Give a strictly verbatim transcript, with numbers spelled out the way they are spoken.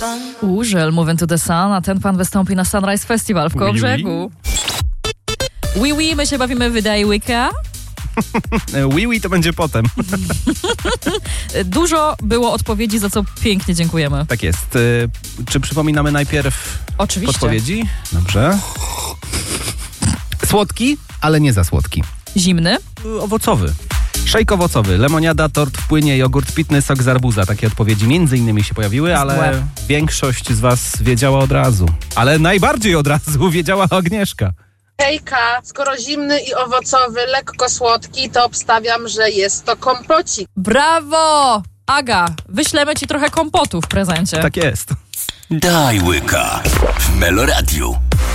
Urzel, Moving to the Sun, a ten pan wystąpi na Sunrise Festival w Kołobrzegu. Oui, oui, my się bawimy w Daj Łyka. Oui, oui, to będzie potem. Dużo było odpowiedzi, za co pięknie dziękujemy. Tak jest. Czy przypominamy najpierw Oczywiście. podpowiedzi? Dobrze. Słodki, ale nie za słodki. Zimny. Owocowy. Szejk owocowy, lemoniada, tort w płynie, jogurt pitny, sok z arbuza. Takie odpowiedzi między innymi się pojawiły, ale Złe. większość z was wiedziała od razu. Ale najbardziej od razu wiedziała Agnieszka. Hejka, skoro zimny i owocowy, lekko słodki, to obstawiam, że jest to kompocik. Brawo! Aga, wyślemy ci trochę kompotu w prezencie. Tak jest. Daj Łyka w Meloradiu.